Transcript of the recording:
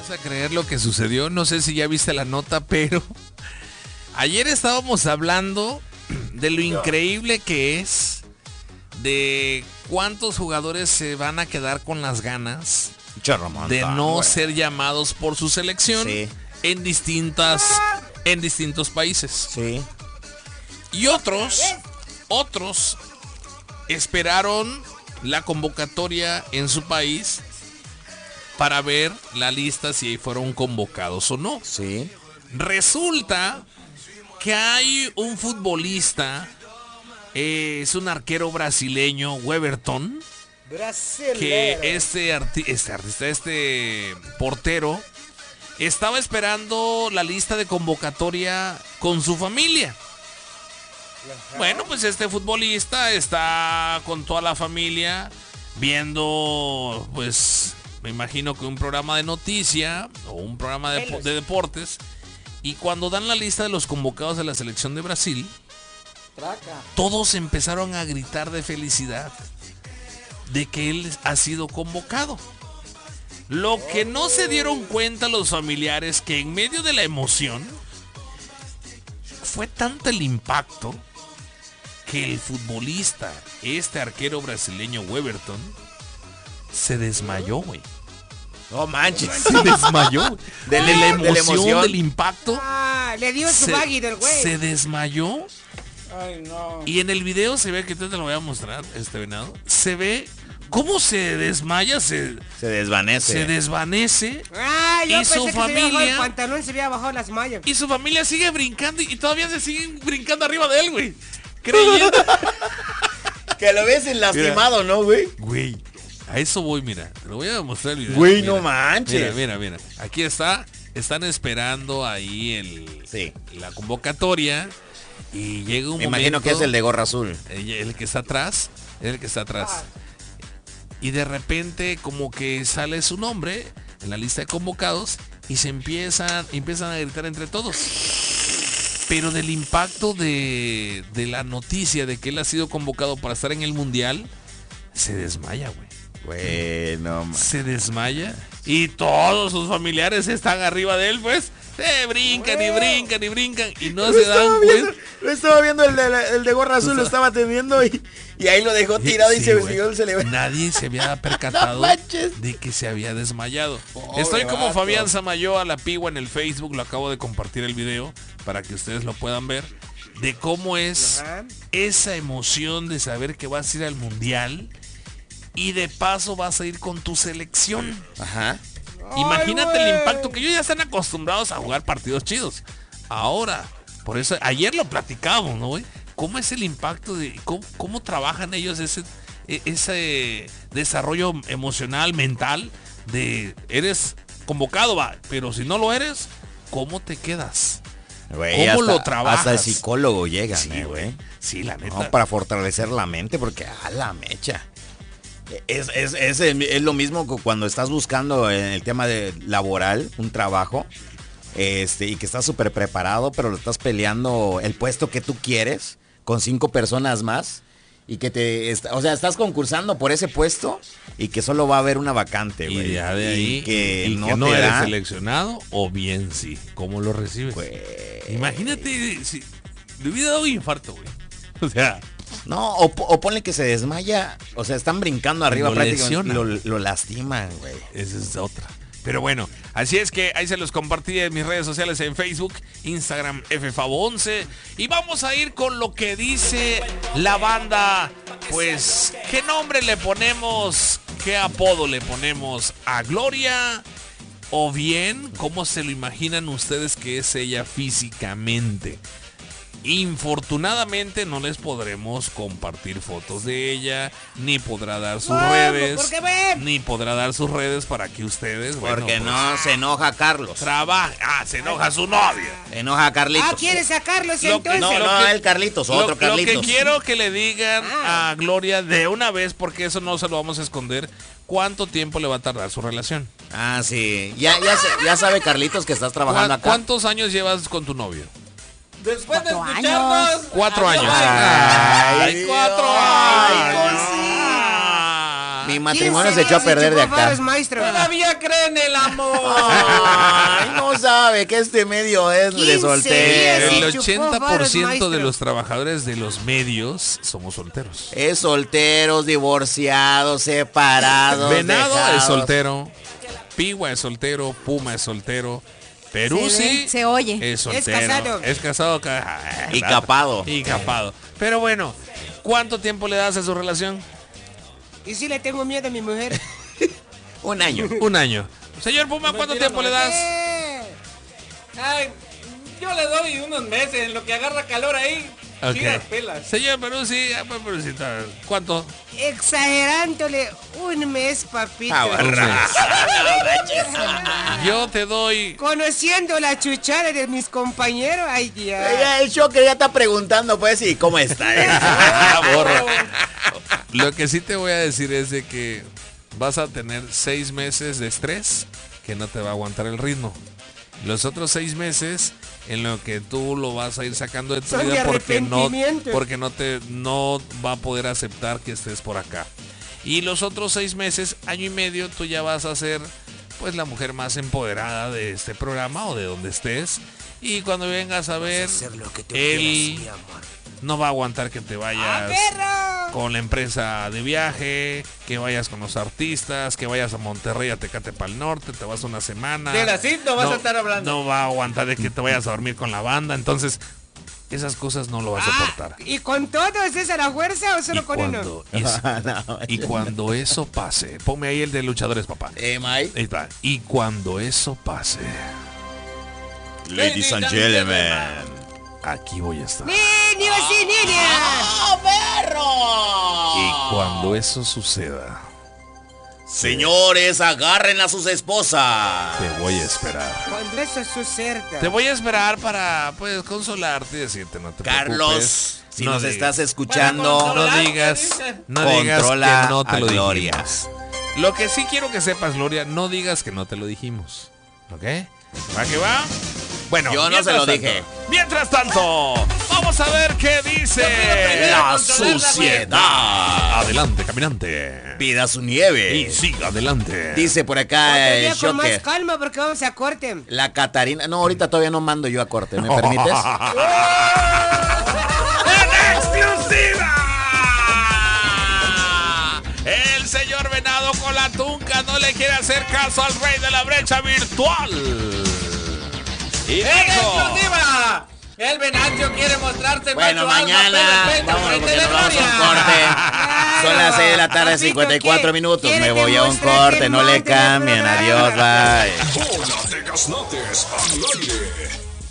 vas a creer lo que sucedió. No sé si ya viste la nota, pero ayer estábamos hablando de lo increíble que es, de cuántos jugadores se van a quedar con las ganas de no ser llamados por su selección en distintos países. Sí. Y otros esperaron la convocatoria en su país para ver la lista si fueron convocados o no. Sí. Resulta que hay un futbolista, es un arquero brasileño, Weberton, que este portero estaba esperando la lista de convocatoria con su familia. Bueno, pues este futbolista está con toda la familia viendo, pues, me imagino que un programa de noticia o un programa de deportes. Y cuando dan la lista de los convocados de la selección de Brasil, todos empezaron a gritar de felicidad de que él ha sido convocado. Lo que no se dieron cuenta los familiares, que en medio de la emoción fue tanto el impacto que el futbolista, este arquero brasileño Weberton, se desmayó, güey. No manches. Se desmayó. De la emoción, del impacto. Le dio su baggy del güey. Se desmayó. Ay, no. Y en el video se ve, que te lo voy a mostrar, venado. Se ve cómo se desmaya, se desvanece. Se desvanece. Yo y su familia. El pantalón se había bajado las mallas. Y su familia sigue brincando y todavía se siguen brincando arriba de él, güey. Creyendo. Que lo ves lastimado, ¿no, güey? Güey. A eso voy, mira. Te lo voy a mostrar el video. Güey, no manches. Mira. Aquí está. Están esperando ahí la convocatoria. Y llega un momento. Me imagino que es el de gorra azul. El que está atrás. Y de repente, como que sale su nombre en la lista de convocados. Y empiezan a gritar entre todos. Pero del impacto de la noticia de que él ha sido convocado para estar en el mundial, se desmaya, güey. Bueno, se desmaya y todos sus familiares están arriba de él, pues. Brincan y brincan y brincan y no se dan cuenta. Lo estaba viendo el de gorra azul, lo estaba atendiendo y ahí lo dejó tirado y se le... Nadie se había percatado de que se había desmayado. Estoy como Fabián Samayoa, la pigua, en el Facebook. Lo acabo de compartir el video para que ustedes lo puedan ver. De cómo es esa emoción de saber que vas a ir al mundial. Y de paso vas a ir con tu selección. Ajá. Imagínate el impacto, que ellos ya están acostumbrados a jugar partidos chidos. Ahora, por eso, ayer lo platicábamos, ¿no, güey? ¿Cómo es el impacto de cómo trabajan ellos ese desarrollo emocional, mental? De eres convocado, pero si no lo eres, ¿cómo te quedas? Wey, ¿cómo lo trabajas? Hasta el psicólogo llega, güey. Sí, la neta. No, para fortalecer la mente, porque a la mecha. Es lo mismo que cuando estás buscando en el tema de laboral, un trabajo, y que estás súper preparado, pero lo estás peleando el puesto que tú quieres con 5 personas más y que estás concursando por ese puesto y que solo va a haber una vacante, güey. Y ya de ahí que no eres seleccionado, o bien sí. ¿Cómo lo recibes? Imagínate si le hubiera dado un infarto, güey. O sea... No, o ponle que se desmaya. O sea, están brincando arriba prácticamente y lo lastiman, güey. Esa es otra. Pero bueno, así es que ahí se los compartí en mis redes sociales, en Facebook, Instagram, FFavo11. Y vamos a ir con lo que dice la banda. Pues, ¿qué nombre le ponemos? ¿Qué apodo le ponemos a Gloria? O bien, ¿cómo se lo imaginan ustedes que es ella físicamente? Infortunadamente no les podremos compartir fotos de ella, ni podrá dar sus redes, para que ustedes... Porque se enoja Carlos. Se enoja su novia. Se enoja Carlitos. ¿Quieres a Carlos entonces? No, el Carlitos, otro Carlitos. Lo que quiero que le digan a Gloria de una vez, porque eso no se lo vamos a esconder, ¿cuánto tiempo le va a tardar su relación? Ah, sí. Ya sabe Carlitos que estás trabajando acá. ¿Cuántos años llevas con tu novio? Después de escucharnos. 4 años. Ay, 4 años. Mi matrimonio se echó a perder de acá. Todavía cree en el amor. Ay, no sabe que este medio es de 15 soltero. El días. chupó varios 80% de maestros. los trabajadores de los medios somos solteros. Es solteros, divorciados, separados. Venado dejados. es soltero, Pigua es soltero, Puma es soltero, Peruzzi Se oye. es soltero. Es casado. Y capado. Y capado. Pero bueno, ¿cuánto tiempo le das a su relación? Y si le tengo miedo a mi mujer. Un año. Un año. Señor Puma, ¿cuánto tiempo le das? Ay, yo le doy unos meses en lo que agarra calor ahí. Ok. Chidas pelas. Señor Peruzzi, Peruzita, ¿cuánto? Exagerándole un mes, papito. Un mes. Yo te doy... Conociendo la chuchara de mis compañeros, ay ya. Ella, el shocker ya está preguntando, pues, ¿y cómo está? Borra. Lo que sí te voy a decir es de que vas a tener 6 meses de estrés que no te va a aguantar el ritmo. Los otros 6 meses en lo que tú lo vas a ir sacando de tu Son de vida arrepentimiento. porque no va a poder aceptar que estés por acá. Y los otros 6 meses, año y medio, tú ya vas a ser pues la mujer más empoderada de este programa o de donde estés. Y cuando vengas a ver, él no va a aguantar que te vayas con la empresa de viaje, que vayas con los artistas, que vayas a Monterrey, a Tecate Pal Norte, te vas una semana. De la CID no vas a estar hablando. No va a aguantar de que te vayas a dormir con la banda, entonces esas cosas no lo vas a soportar. ¿Y con todo es esa la fuerza o solo con uno? Y cuando eso pase, ponme ahí el de luchadores, papá. Mike. Ahí está. Y cuando eso pase, Ladies and gentlemen. aquí voy a estar. ¡Niños y niñas! Y cuando eso suceda, Señores, agarren a sus esposas. te voy a esperar. Cuando eso suceda. Te voy a esperar para, pues, consolarte y decirte, no te Carlos, preocupes. si No nos digas- estás Para escuchando, controlar, No digas, dice. no digas Controla que no te a lo Gloria. dijimos. Lo que sí quiero que sepas, Gloria, no digas que no te lo dijimos. ¿Ok? ¿Va que va? Bueno, Yo no se mientras lo tanto- dije. Mientras tanto, vamos a ver qué dice la controlarla, suciedad. Adelante, caminante. Pida su nieve. Y siga adelante. Dice por acá Otro el día con más Shocker. calma porque vamos a corte. La Catarina. No, ahorita todavía no mando yo a corte. ¿Me permites? ¡En exclusiva! El señor Venado con la tunca no le quiere hacer caso al rey de la brecha virtual. Y ¡En dijo, exclusiva! El Venancio quiere mostrarse Bueno, macho alfa, mañana pelo espejo, vámonos frente porque de nos vamos a un gloria. corte. Son las 6 de la tarde, Papito, 54 ¿qué? minutos. ¿Quiere Me voy a un demostrar corte, que no le mande el cambien. programa? Adiós, bye. Hola, Tegasnotes al aire.